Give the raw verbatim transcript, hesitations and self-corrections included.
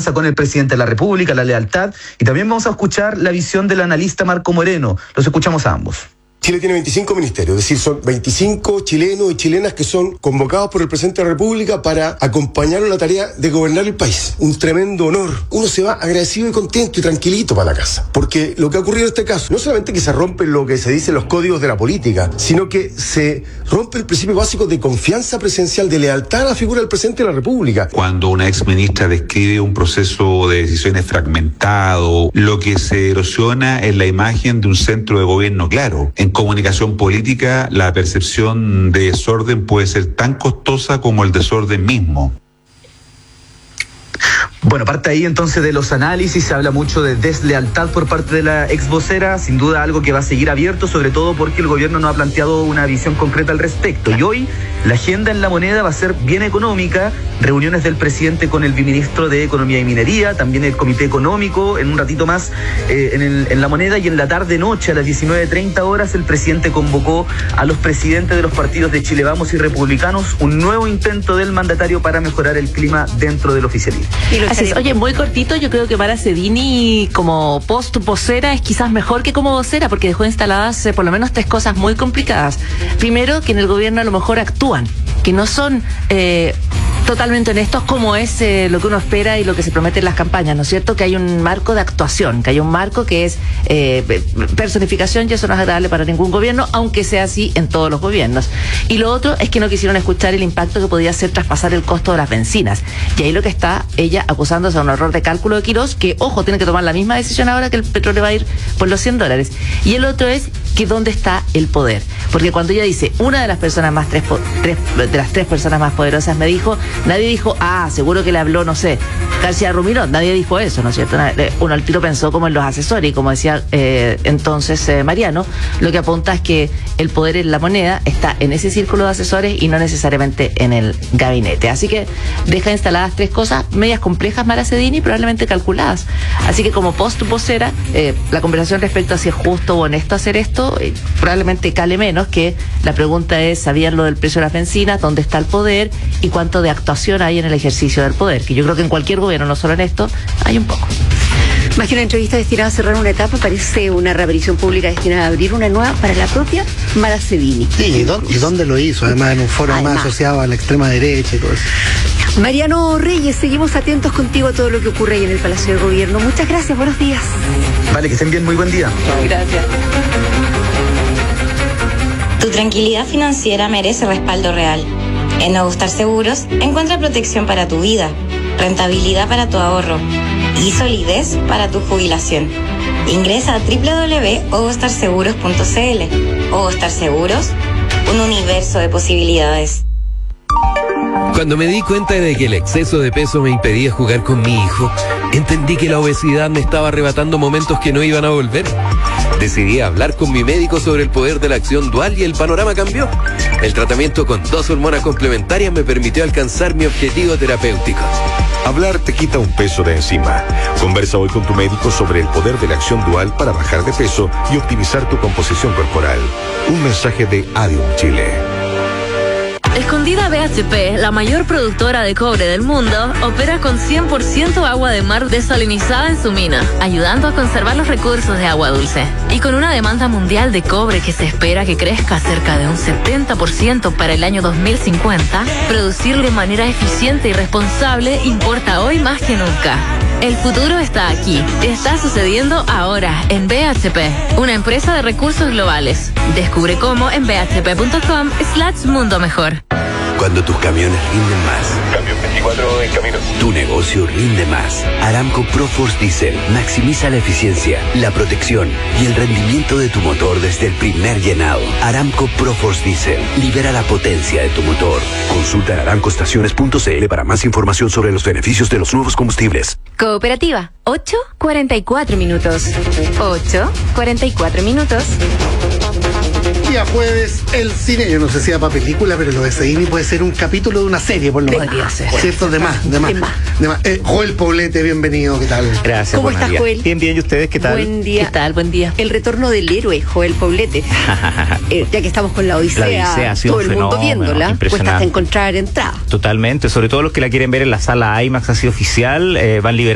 confianza con el presidente de la República, la lealtad, y también vamos a escuchar la visión del analista Marco Moreno. Los escuchamos a ambos. Chile tiene veinticinco ministerios, es decir, son veinticinco chilenos y chilenas que son convocados por el presidente de la República para acompañarlo en la tarea de gobernar el país. Un tremendo honor. Uno se va agradecido y contento y tranquilito para la casa. Porque lo que ha ocurrido en este caso, no solamente que se rompen lo que se dice en los códigos de la política, sino que se rompe el principio básico de confianza presidencial, de lealtad a la figura del presidente de la República. Cuando una ex ministra describe un proceso de decisiones fragmentado, lo que se erosiona es la imagen de un centro de gobierno claro. En comunicación política, la percepción de desorden puede ser tan costosa como el desorden mismo. Bueno, parte ahí entonces de los análisis, se habla mucho de deslealtad por parte de la ex vocera, sin duda algo que va a seguir abierto, sobre todo porque el gobierno no ha planteado una visión concreta al respecto. Y hoy la agenda en La Moneda va a ser bien económica, reuniones del presidente con el viceministro de Economía y Minería, también el Comité Económico, en un ratito más eh, en, el, en La Moneda, y en la tarde-noche a las diecinueve treinta horas el presidente convocó a los presidentes de los partidos de Chile Vamos y Republicanos, un nuevo intento del mandatario para mejorar el clima dentro del oficialismo. Así es. Oye, muy cortito, yo creo que Mara Cedini como post-vocera es quizás mejor que como vocera, porque dejó instaladas eh, por lo menos tres cosas muy complicadas. Primero, que en el gobierno a lo mejor actúan, que no son eh, totalmente honestos como es eh, lo que uno espera y lo que se promete en las campañas, ¿no es cierto? Que hay un marco de actuación, que hay un marco que es eh, personificación, y eso no es agradable para ningún gobierno, aunque sea así en todos los gobiernos. Y lo otro es que no quisieron escuchar el impacto que podía ser traspasar el costo de las bencinas. Y ahí lo que está ella acusándose a un error de cálculo de Quirós, que, ojo, tiene que tomar la misma decisión ahora que el petróleo va a ir por los cien dólares. Y el otro es que dónde está el poder. Porque cuando ella dice, una de las personas más, tres, tres, de las tres personas más poderosas me dijo, nadie dijo, ah, seguro que le habló, no sé, García Rumirón, nadie dijo eso, ¿no es cierto? Uno al tiro pensó como en los asesores, y como decía eh, entonces eh, Mariano, lo que apunta es que el poder en La Moneda está en ese círculo de asesores y no necesariamente en el gabinete. Así que deja instaladas tres cosas medias complejas, Mara Cedini, probablemente calculadas. Así que como post vocera, eh, la conversación respecto a si es justo o honesto hacer esto, eh, probablemente cale menos, que la pregunta es, ¿sabían lo del precio de las bencinas? ¿Dónde está el poder? ¿Y cuánto de actuación hay en el ejercicio del poder? Que yo creo que en cualquier gobierno, no solo en esto, hay un poco. Más que una entrevista destinada a cerrar una etapa, parece una reaparición pública destinada a abrir una nueva para la propia Mara Cedini. Sí, ¿y dónde, ¿y dónde lo hizo? Además, en un foro Además. más asociado a la extrema derecha y todo eso. Mariano Reyes, seguimos atentos contigo a todo lo que ocurre ahí en el Palacio de Gobierno. Muchas gracias, buenos días. Vale, que estén bien, muy buen día. Gracias. Tu tranquilidad financiera merece respaldo real. En Nuevo Star Seguros encuentra protección para tu vida, rentabilidad para tu ahorro y solidez para tu jubilación. Ingresa a doble u doble u doble u punto ogostar seguros punto c l. Ogostar Seguros, un universo de posibilidades. Cuando me di cuenta de que el exceso de peso me impedía jugar con mi hijo, entendí que la obesidad me estaba arrebatando momentos que no iban a volver. Decidí hablar con mi médico sobre el poder de la acción dual y el panorama cambió. El tratamiento con dos hormonas complementarias me permitió alcanzar mi objetivo terapéutico. Hablar te quita un peso de encima. Conversa hoy con tu médico sobre el poder de la acción dual para bajar de peso y optimizar tu composición corporal. Un mensaje de Adium Chile. Escondida B H P, la mayor productora de cobre del mundo, opera con cien por ciento agua de mar desalinizada en su mina, ayudando a conservar los recursos de agua dulce. Y con una demanda mundial de cobre que se espera que crezca cerca de un setenta por ciento para el año dos mil cincuenta, producir de manera eficiente y responsable importa hoy más que nunca. El futuro está aquí. Está sucediendo ahora en B H P, una empresa de recursos globales. Descubre cómo en bhp.com slash mundo mejor. Cuando tus camiones rinden más. Camión veinticuatro en camino. Tu negocio rinde más. Aramco ProForce Diesel maximiza la eficiencia, la protección y el rendimiento de tu motor desde el primer llenado. Aramco ProForce Diesel libera la potencia de tu motor. Consulta en aramco estaciones punto c l para más información sobre los beneficios de los nuevos combustibles. Cooperativa, ocho cuarenta y cuatro minutos. ocho cuarenta y cuatro minutos. Día jueves, el cine. Yo no sé si era para película, pero lo de Cedini puede ser un capítulo de una serie, por lo menos. Podría ser. ¿Cierto? De más, de más. De más. De más. Eh, Joel Poblete, bienvenido, ¿qué tal? Gracias, ¿Cómo buenos estás, días. Joel? Bien, bien, ¿y ustedes qué tal? Buen día. ¿Qué tal? Buen día. El retorno del héroe, Joel Poblete. eh, ya que estamos con la Odisea, La Odisea ha sido todo el un mundo fenómeno viéndola, impresionante. cuesta hasta encontrar entrada. Totalmente, sobre todo los que la quieren ver en la sala IMAX, así oficial, eh, van liberando